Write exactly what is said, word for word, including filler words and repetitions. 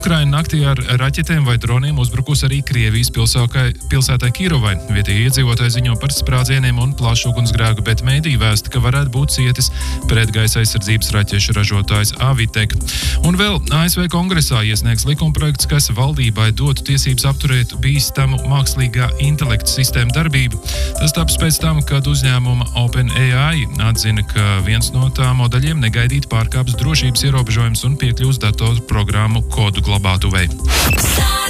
Ukraina naktī ar raķetēm vai droniem uzbrukusi arī Krievijas pilsētai Kirovai. Vietējie iedzīvotāji ziņo par sprādzieniem un plašu ugunsgrēku, bet mēdī vēsta, ka varētu būt cietis pretgaisa aizsardzības raķešu ražotājs Avitek. Un vēl A S V kongresā iesniegs likumprojekts, kas valdībai dotu tiesības apturēt bīstamu mākslīgā intelekta sistēmu darbību. Tas taps pēc tam, kad uzņēmuma OpenAI atzina, ka viens no tā modeļiem negaidīti pārkāps drošības ierobežojums un piekļūs datoru programmu kodu glabātuvei.